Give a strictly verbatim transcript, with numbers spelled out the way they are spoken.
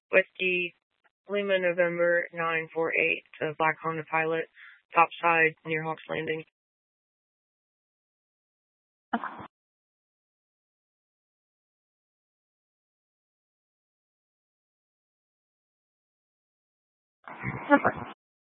Whiskey Lima November nine four eight to Black Honda Pilot, topside near Hawks Landing. Perfect.